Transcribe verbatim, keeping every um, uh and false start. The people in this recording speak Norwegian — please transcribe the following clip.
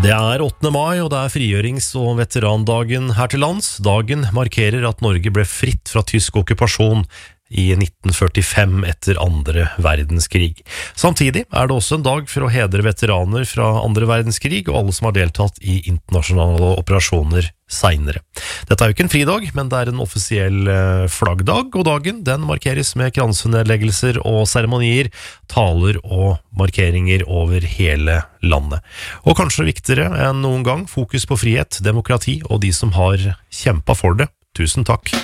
Det er åttende mai, og det er frigjørings- og veterandagen her til lands. Dagen markerer at Norge ble fritt fra tysk okkupasjon i nitten førtifem etter andre verdenskrig. Samtidig er det også en dag for å hedre veteraner fra andre verdenskrig og alle som har deltatt i internasjonale operasjoner senere. Dette er jo ikke en fridag, men det er en offisiell flaggdag, og dagen den markeres med kransenedleggelser og seremonier, taler og markeringer over hele landet. Og kanskje viktigere enn noen gang, fokus på frihet, demokrati og de som har kjempet for det. Tusen takk.